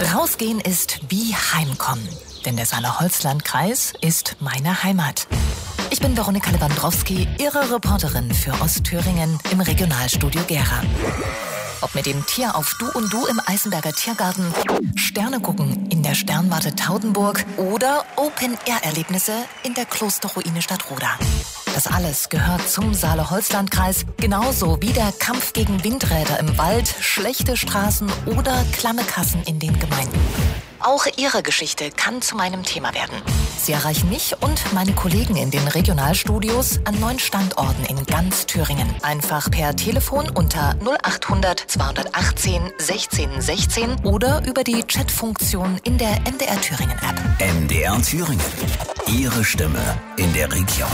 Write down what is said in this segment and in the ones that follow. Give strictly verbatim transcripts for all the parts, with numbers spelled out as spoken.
Rausgehen ist wie Heimkommen, denn der Saale-Holzland-Kreis ist meine Heimat. Ich bin Veronika Lewandowski, Ihre Reporterin für Ostthüringen im Regionalstudio Gera. Ob mit dem Tier auf Du und Du im Eisenberger Tiergarten, Sterne gucken in der Sternwarte Taudenburg oder Open-Air-Erlebnisse in der Klosterruine Stadtroda. Das alles gehört zum Saale-Holzland-Kreis, genauso wie der Kampf gegen Windräder im Wald, schlechte Straßen oder klamme Kassen in den Gemeinden. Auch Ihre Geschichte kann zu meinem Thema werden. Sie erreichen mich und meine Kollegen in den Regionalstudios an neun Standorten in ganz Thüringen. Einfach per Telefon unter null achthundert zweihundertachtzehn sechzehn sechzehn oder über die Chatfunktion in der M D R Thüringen App. M D R Thüringen. Ihre Stimme in der Region.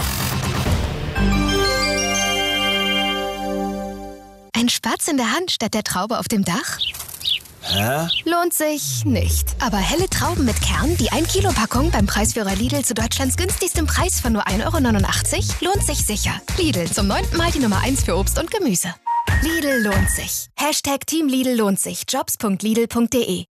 Ein Spatz in der Hand statt der Traube auf dem Dach? Hä? Lohnt sich nicht. Aber helle Trauben mit Kern, die ein Kilo Packung beim Preisführer Lidl zu Deutschlands günstigstem Preis von nur ein Euro neunundachtzig, lohnt sich sicher. Lidl, zum neunten Mal die Nummer eins für Obst und Gemüse. Lidl lohnt sich. Hashtag Team Lidl lohnt sich. Jobs punkt lidl punkt de.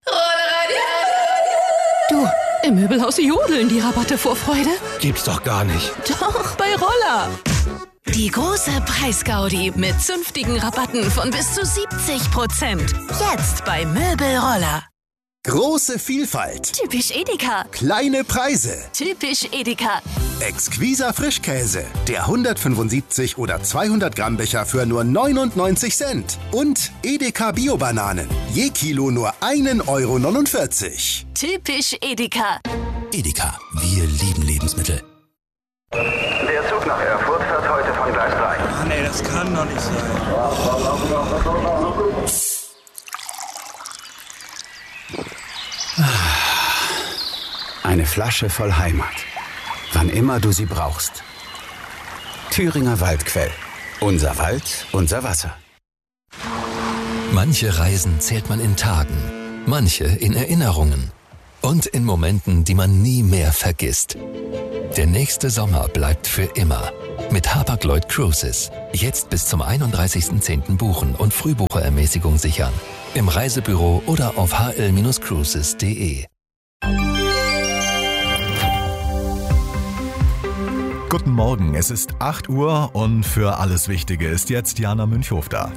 Du, im Möbelhaus jodeln die Rabatte vor Freude. Gibt's doch gar nicht. Doch, bei Roller. Die große Preisgaudi mit zünftigen Rabatten von bis zu siebzig Prozent. Jetzt bei Möbelroller. Große Vielfalt. Typisch Edeka. Kleine Preise. Typisch Edeka. Exquiser Frischkäse. Der hundertfünfundsiebzig oder zweihundert Gramm Becher für nur neunundneunzig Cent. Und Edeka Bio-Bananen. Je Kilo nur ein Euro neunundvierzig. Typisch Edeka. Edeka, wir lieben Lebensmittel. Der Zug nach Erfurt fährt heute von Gleis drei. Ah, nee, das kann doch nicht sein. Eine Flasche voll Heimat. Wann immer du sie brauchst. Thüringer Waldquell. Unser Wald, unser Wasser. Manche Reisen zählt man in Tagen, manche in Erinnerungen und in Momenten, die man nie mehr vergisst. Der nächste Sommer bleibt für immer. Mit Hapag-Lloyd Cruises. Jetzt bis zum einunddreißigsten zehnten buchen und Frühbucherermäßigung sichern. Im Reisebüro oder auf h l Bindestrich cruises punkt de. Guten Morgen, es ist acht Uhr und für alles Wichtige ist jetzt Jana Münchhof da.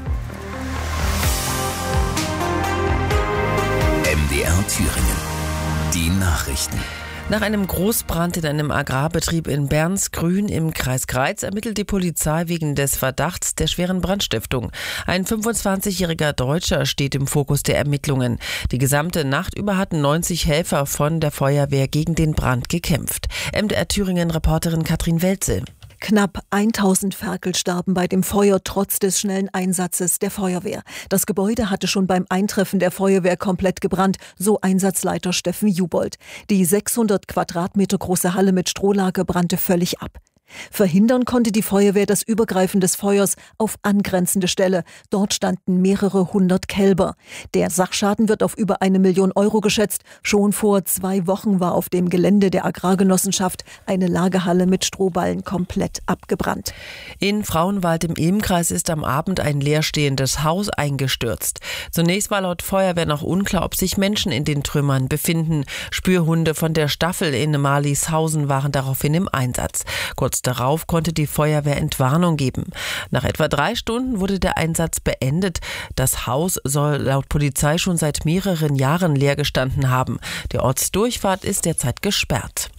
M D R Thüringen. Die Nachrichten. Nach einem Großbrand in einem Agrarbetrieb in Bernsgrün im Kreis Greiz ermittelt die Polizei wegen des Verdachts der schweren Brandstiftung. Ein fünfundzwanzigjähriger Deutscher steht im Fokus der Ermittlungen. Die gesamte Nacht über hatten neunzig Helfer von der Feuerwehr gegen den Brand gekämpft. M D R Thüringen-Reporterin Katrin Welze. Knapp tausend Ferkel starben bei dem Feuer trotz des schnellen Einsatzes der Feuerwehr. Das Gebäude hatte schon beim Eintreffen der Feuerwehr komplett gebrannt, so Einsatzleiter Steffen Jubold. Die sechshundert Quadratmeter große Halle mit Strohlager brannte völlig ab. Verhindern konnte die Feuerwehr das Übergreifen des Feuers auf angrenzende Ställe. Dort standen mehrere hundert Kälber. Der Sachschaden wird auf über eine Million Euro geschätzt. Schon vor zwei Wochen war auf dem Gelände der Agrargenossenschaft eine Lagerhalle mit Strohballen komplett abgebrannt. In Frauenwald im Ilmkreis ist am Abend ein leerstehendes Haus eingestürzt. Zunächst war laut Feuerwehr noch unklar, ob sich Menschen in den Trümmern befinden. Spürhunde von der Staffel in Marlieshausen waren daraufhin im Einsatz. Kurz darauf konnte die Feuerwehr Entwarnung geben. Nach etwa drei Stunden wurde der Einsatz beendet. Das Haus soll laut Polizei schon seit mehreren Jahren leer gestanden haben. Die Ortsdurchfahrt ist derzeit gesperrt.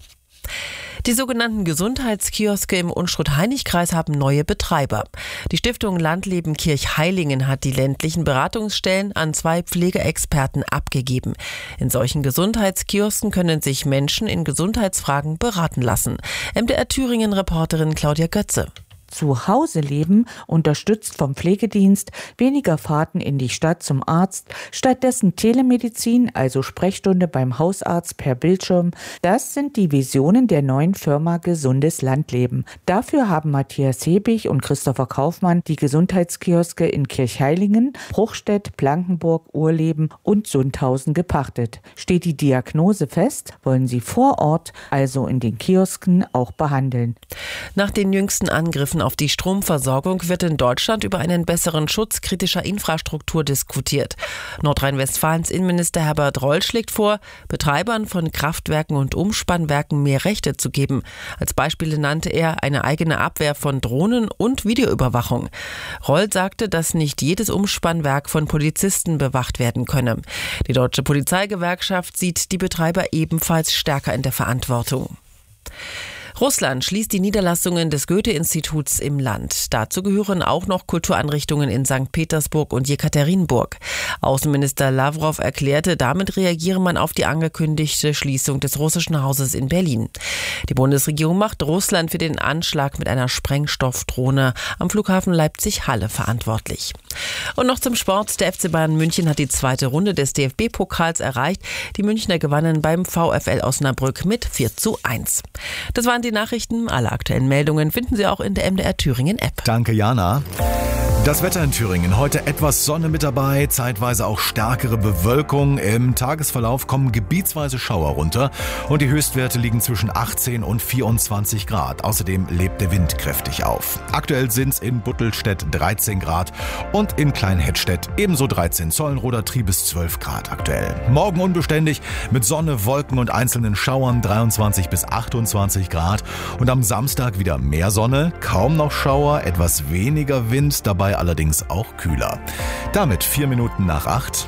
Die sogenannten Gesundheitskioske im Unstrut-Hainich-Kreis haben neue Betreiber. Die Stiftung Landleben Kirchheilingen hat die ländlichen Beratungsstellen an zwei Pflegeexperten abgegeben. In solchen Gesundheitskiosken können sich Menschen in Gesundheitsfragen beraten lassen. M D R Thüringen-Reporterin Claudia Götze. Zu Hause leben, unterstützt vom Pflegedienst, weniger Fahrten in die Stadt zum Arzt, stattdessen Telemedizin, also Sprechstunde beim Hausarzt per Bildschirm. Das sind die Visionen der neuen Firma Gesundes Landleben. Dafür haben Matthias Hebig und Christopher Kaufmann die Gesundheitskioske in Kirchheilingen, Bruchstedt, Blankenburg, Urleben und Sundhausen gepachtet. Steht die Diagnose fest, wollen sie vor Ort, also in den Kiosken, auch behandeln. Nach den jüngsten Angriffen auf die Stromversorgung wird in Deutschland über einen besseren Schutz kritischer Infrastruktur diskutiert. Nordrhein-Westfalens Innenminister Herbert Reul schlägt vor, Betreibern von Kraftwerken und Umspannwerken mehr Rechte zu geben. Als Beispiele nannte er eine eigene Abwehr von Drohnen und Videoüberwachung. Reul sagte, dass nicht jedes Umspannwerk von Polizisten bewacht werden könne. Die Deutsche Polizeigewerkschaft sieht die Betreiber ebenfalls stärker in der Verantwortung. Russland schließt die Niederlassungen des Goethe-Instituts im Land. Dazu gehören auch noch Kultureinrichtungen in Sankt Petersburg und Jekaterinburg. Außenminister Lawrow erklärte, damit reagiere man auf die angekündigte Schließung des russischen Hauses in Berlin. Die Bundesregierung macht Russland für den Anschlag mit einer Sprengstoffdrohne am Flughafen Leipzig-Halle verantwortlich. Und noch zum Sport. Der F C Bayern München hat die zweite Runde des D F B-Pokals erreicht. Die Münchner gewannen beim VfL Osnabrück mit vier zu eins. Das waren die Nachrichten. Alle aktuellen Meldungen finden Sie auch in der M D R Thüringen App. Danke, Jana. Das Wetter in Thüringen. Heute etwas Sonne mit dabei, zeitweise auch stärkere Bewölkung. Im Tagesverlauf kommen gebietsweise Schauer runter und die Höchstwerte liegen zwischen achtzehn und vierundzwanzig Grad. Außerdem lebt der Wind kräftig auf. Aktuell sind es in Buttelstedt dreizehn Grad und in Kleinhettstedt ebenso dreizehn. Zollenroda Trieb bis zwölf Grad aktuell. Morgen unbeständig mit Sonne, Wolken und einzelnen Schauern dreiundzwanzig bis achtundzwanzig Grad. Und am Samstag wieder mehr Sonne, kaum noch Schauer, etwas weniger Wind, dabei allerdings auch kühler. Damit vier Minuten nach acht.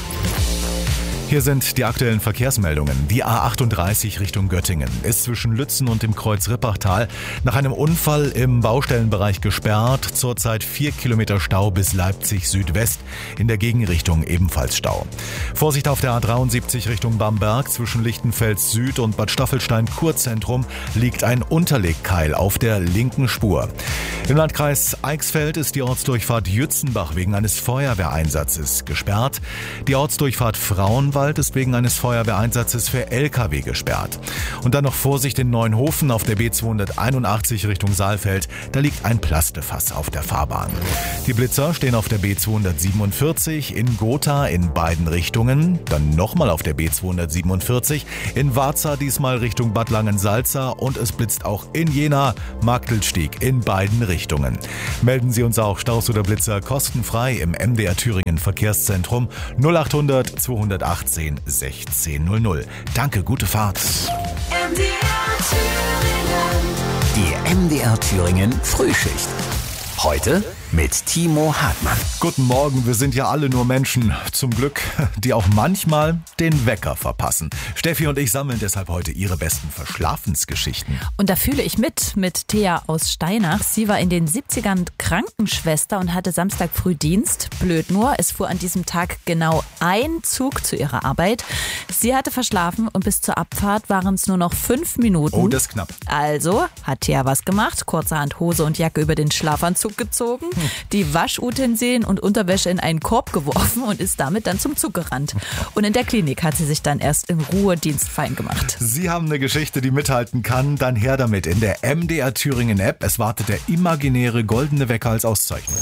Hier sind die aktuellen Verkehrsmeldungen. Die A achtunddreißig Richtung Göttingen ist zwischen Lützen und dem Kreuz Rippachtal nach einem Unfall im Baustellenbereich gesperrt. Zurzeit vier Kilometer Stau bis Leipzig Südwest. In der Gegenrichtung ebenfalls Stau. Vorsicht auf der A dreiundsiebzig Richtung Bamberg. Zwischen Lichtenfels Süd und Bad Staffelstein Kurzentrum liegt ein Unterlegkeil auf der linken Spur. Im Landkreis Eichsfeld ist die Ortsdurchfahrt Jützenbach wegen eines Feuerwehreinsatzes gesperrt. Die Ortsdurchfahrt Frauenwald ist wegen eines Feuerwehreinsatzes für L K W gesperrt. Und dann noch Vorsicht in Neuenhofen auf der B zweihunderteinundachtzig Richtung Saalfeld. Da liegt ein Plastefass auf der Fahrbahn. Die Blitzer stehen auf der B zweihundertsiebenundvierzig in Gotha in beiden Richtungen. Dann nochmal auf der B zweihundertsiebenundvierzig in Warza, diesmal Richtung Bad Langensalza. Und es blitzt auch in Jena, Marktelstieg in beiden Richtungen. Melden Sie uns auch Staus oder Blitzer kostenfrei im M D R Thüringen Verkehrszentrum null achthundert zweihundertachtzehn sechzehn null null. Danke, gute Fahrt. M D R Thüringen. Die M D R Thüringen Frühschicht. Heute mit Timo Hartmann. Guten Morgen, wir sind ja alle nur Menschen, zum Glück, die auch manchmal den Wecker verpassen. Steffi und ich sammeln deshalb heute ihre besten Verschlafensgeschichten. Und da fühle ich mit, mit Thea aus Steinach. Sie war in den siebzigern Krankenschwester und hatte Samstag früh Dienst. Blöd nur, es fuhr an diesem Tag genau ein Zug zu ihrer Arbeit. Sie hatte verschlafen und bis zur Abfahrt waren es nur noch fünf Minuten. Oh, das ist knapp. Also hat Thea was gemacht, kurzerhand Hose und Jacke über den Schlafanzug gezogen, hm. die Waschutensilien und Unterwäsche in einen Korb geworfen und ist damit dann zum Zug gerannt. Und in der Klinik hat sie sich dann erst im Ruhedienst fein gemacht. Sie haben eine Geschichte, die mithalten kann, dann her damit in der M D R Thüringen App. Es wartet der imaginäre goldene Wecker als Auszeichnung.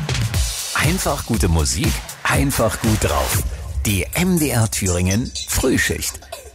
Einfach gute Musik, einfach gut drauf. Die M D R Thüringen Frühschicht.